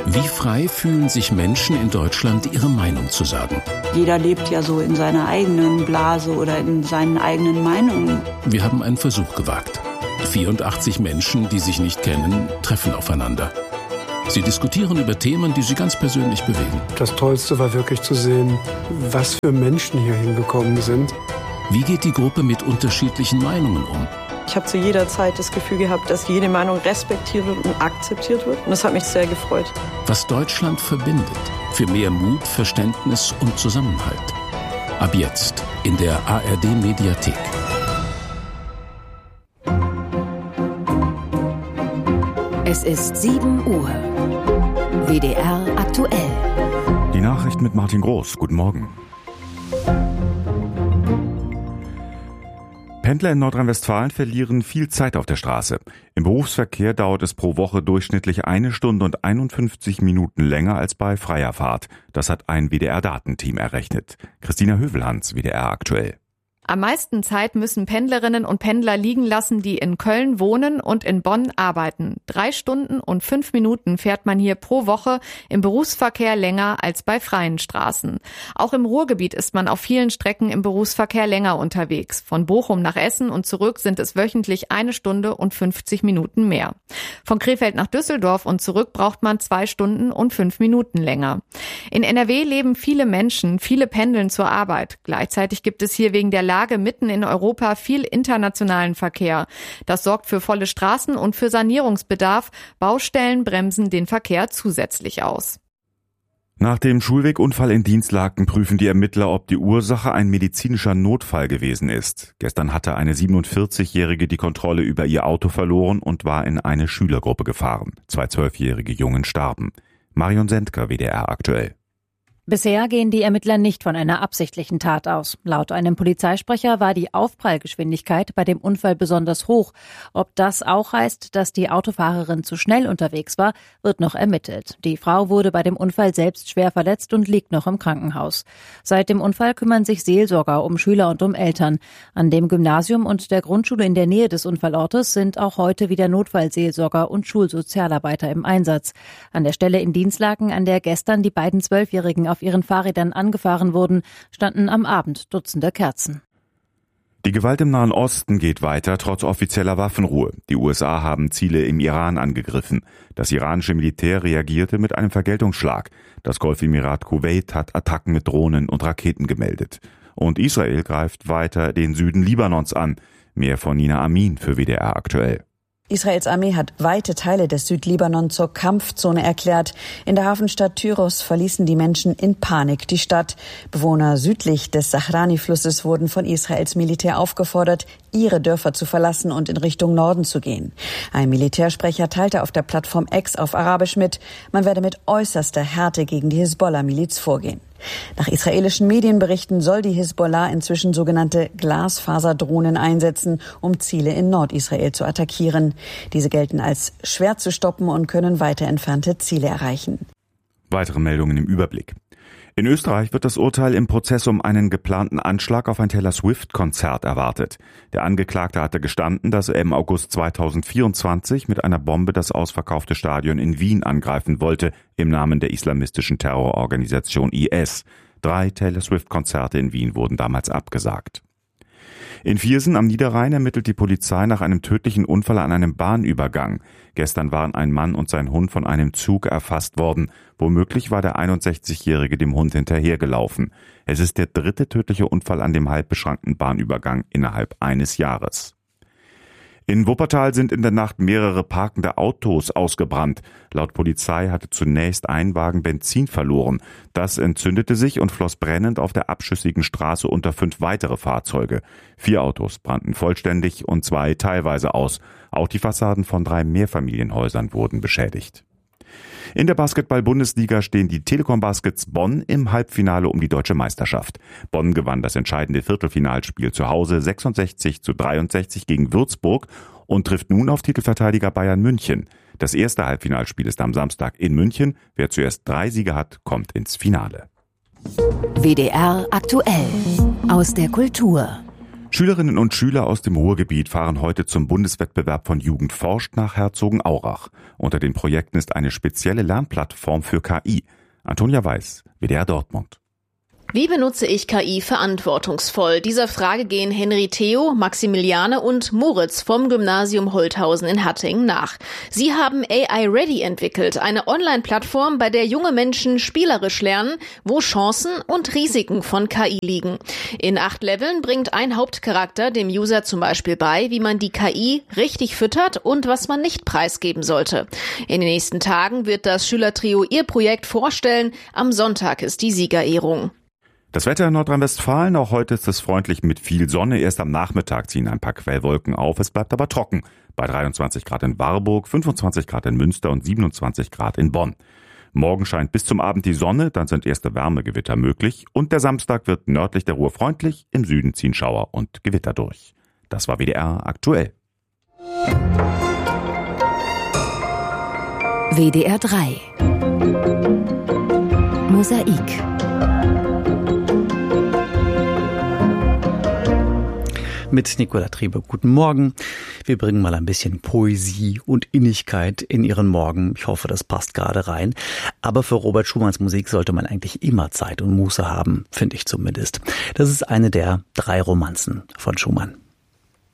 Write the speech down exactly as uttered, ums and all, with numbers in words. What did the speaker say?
Wie frei fühlen sich Menschen in Deutschland, ihre Meinung zu sagen? Jeder lebt ja so in seiner eigenen Blase oder in seinen eigenen Meinungen. Wir haben einen Versuch gewagt. vierundachtzig Menschen, die sich nicht kennen, treffen aufeinander. Sie diskutieren über Themen, die sie ganz persönlich bewegen. Das Tollste war wirklich zu sehen, was für Menschen hier hingekommen sind. Wie geht die Gruppe mit unterschiedlichen Meinungen um? Ich habe zu jeder Zeit das Gefühl gehabt, dass jede Meinung respektiert wird und akzeptiert wird. Und das hat mich sehr gefreut. Was Deutschland verbindet, für mehr Mut, Verständnis und Zusammenhalt. Ab jetzt in der A R D-Mediathek. Es ist sieben Uhr. W D R aktuell. Die Nachrichten mit Martin Groß. Guten Morgen. Pendler in Nordrhein-Westfalen verlieren viel Zeit auf der Straße. Im Berufsverkehr dauert es pro Woche durchschnittlich eine Stunde und einundfünfzig Minuten länger als bei freier Fahrt. Das hat ein W D R-Datenteam errechnet. Christina Hövelhans, W D R aktuell. Am meisten Zeit müssen Pendlerinnen und Pendler liegen lassen, die in Köln wohnen und in Bonn arbeiten. Drei Stunden und fünf Minuten fährt man hier pro Woche im Berufsverkehr länger als bei freien Straßen. Auch im Ruhrgebiet ist man auf vielen Strecken im Berufsverkehr länger unterwegs. Von Bochum nach Essen und zurück sind es wöchentlich eine Stunde und fünfzig Minuten mehr. Von Krefeld nach Düsseldorf und zurück braucht man zwei Stunden und fünf Minuten länger. In N R W leben viele Menschen, viele pendeln zur Arbeit. Gleichzeitig gibt es hier wegen der Lage mitten in Europa viel internationalen Verkehr. Das sorgt für volle Straßen und für Sanierungsbedarf. Baustellen bremsen den Verkehr zusätzlich aus. Nach dem Schulwegunfall in Dinslaken prüfen die Ermittler, ob die Ursache ein medizinischer Notfall gewesen ist. Gestern hatte eine siebenundvierzigjährige die Kontrolle über ihr Auto verloren und war in eine Schülergruppe gefahren. Zwei zwölfjährige Jungen starben. Marion Sendker, W D R aktuell. Bisher gehen die Ermittler nicht von einer absichtlichen Tat aus. Laut einem Polizeisprecher war die Aufprallgeschwindigkeit bei dem Unfall besonders hoch. Ob das auch heißt, dass die Autofahrerin zu schnell unterwegs war, wird noch ermittelt. Die Frau wurde bei dem Unfall selbst schwer verletzt und liegt noch im Krankenhaus. Seit dem Unfall kümmern sich Seelsorger um Schüler und um Eltern. An dem Gymnasium und der Grundschule in der Nähe des Unfallortes sind auch heute wieder Notfallseelsorger und Schulsozialarbeiter im Einsatz. An der Stelle in Dinslaken, an der gestern die beiden Zwölfjährigen auf ihren Fahrrädern angefahren wurden, standen am Abend Dutzende Kerzen. Die Gewalt im Nahen Osten geht weiter, trotz offizieller Waffenruhe. Die U S A haben Ziele im Iran angegriffen. Das iranische Militär reagierte mit einem Vergeltungsschlag. Das Golfemirat Kuwait hat Attacken mit Drohnen und Raketen gemeldet. Und Israel greift weiter den Süden Libanons an. Mehr von Nina Amin für W D R aktuell. Israels Armee hat weite Teile des Südlibanon zur Kampfzone erklärt. In der Hafenstadt Tyros verließen die Menschen in Panik die Stadt. Bewohner südlich des Sahrani-Flusses wurden von Israels Militär aufgefordert, ihre Dörfer zu verlassen und in Richtung Norden zu gehen. Ein Militärsprecher teilte auf der Plattform X auf Arabisch mit, man werde mit äußerster Härte gegen die Hisbollah-Miliz vorgehen. Nach israelischen Medienberichten soll die Hisbollah inzwischen sogenannte Glasfaserdrohnen einsetzen, um Ziele in Nordisrael zu attackieren. Diese gelten als schwer zu stoppen und können weiter entfernte Ziele erreichen. Weitere Meldungen im Überblick. In Österreich wird das Urteil im Prozess um einen geplanten Anschlag auf ein Taylor Swift-Konzert erwartet. Der Angeklagte hatte gestanden, dass er im August zweitausendvierundzwanzig mit einer Bombe das ausverkaufte Stadion in Wien angreifen wollte, im Namen der islamistischen Terrororganisation I S. Drei Taylor Swift-Konzerte in Wien wurden damals abgesagt. In Viersen am Niederrhein ermittelt die Polizei nach einem tödlichen Unfall an einem Bahnübergang. Gestern waren ein Mann und sein Hund von einem Zug erfasst worden. Womöglich war der einundsechzigjährige dem Hund hinterhergelaufen. Es ist der dritte tödliche Unfall an dem halb beschrankten Bahnübergang innerhalb eines Jahres. In Wuppertal sind in der Nacht mehrere parkende Autos ausgebrannt. Laut Polizei hatte zunächst ein Wagen Benzin verloren. Das entzündete sich und floss brennend auf der abschüssigen Straße unter fünf weitere Fahrzeuge. Vier Autos brannten vollständig und zwei teilweise aus. Auch die Fassaden von drei Mehrfamilienhäusern wurden beschädigt. In der Basketball-Bundesliga stehen die Telekom Baskets Bonn im Halbfinale um die deutsche Meisterschaft. Bonn gewann das entscheidende Viertelfinalspiel zu Hause sechsundsechzig zu dreiundsechzig gegen Würzburg und trifft nun auf Titelverteidiger Bayern München. Das erste Halbfinalspiel ist am Samstag in München. Wer zuerst drei Siege hat, kommt ins Finale. W D R aktuell aus der Kultur. Schülerinnen und Schüler aus dem Ruhrgebiet fahren heute zum Bundeswettbewerb von Jugend forscht nach Herzogenaurach. Unter den Projekten ist eine spezielle Lernplattform für K I. Antonia Weiß, W D R Dortmund. Wie benutze ich K I verantwortungsvoll? Dieser Frage gehen Henry Theo, Maximiliane und Moritz vom Gymnasium Holthausen in Hattingen nach. Sie haben A I Ready entwickelt, eine Online-Plattform, bei der junge Menschen spielerisch lernen, wo Chancen und Risiken von K I liegen. In acht Leveln bringt ein Hauptcharakter dem User zum Beispiel bei, wie man die K I richtig füttert und was man nicht preisgeben sollte. In den nächsten Tagen wird das Schülertrio ihr Projekt vorstellen. Am Sonntag ist die Siegerehrung. Das Wetter in Nordrhein-Westfalen, auch heute ist es freundlich mit viel Sonne. Erst am Nachmittag ziehen ein paar Quellwolken auf. Es bleibt aber trocken. Bei dreiundzwanzig Grad in Warburg, fünfundzwanzig Grad in Münster und siebenundzwanzig Grad in Bonn. Morgen scheint bis zum Abend die Sonne, dann sind erste Wärmegewitter möglich. Und der Samstag wird nördlich der Ruhr freundlich, im Süden ziehen Schauer und Gewitter durch. Das war W D R aktuell. W D R drei Mosaik. Mit Nicola Trebe. Guten Morgen. Wir bringen mal ein bisschen Poesie und Innigkeit in Ihren Morgen. Ich hoffe, das passt gerade rein. Aber für Robert Schumanns Musik sollte man eigentlich immer Zeit und Muße haben, finde ich zumindest. Das ist eine der drei Romanzen von Schumann.